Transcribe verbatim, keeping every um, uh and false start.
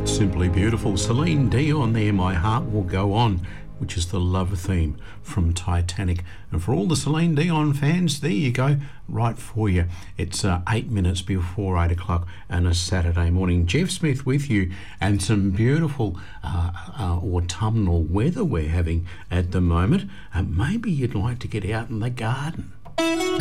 Simply beautiful. Celine Dion there, My Heart Will Go On, which is the love theme from Titanic. And for all the Celine Dion fans, there you go, right for you. It's uh, eight minutes before eight o'clock on a Saturday morning. Jeff Smith with you, and some beautiful uh, uh, autumnal weather we're having at the moment. Uh, maybe you'd like to get out in the garden.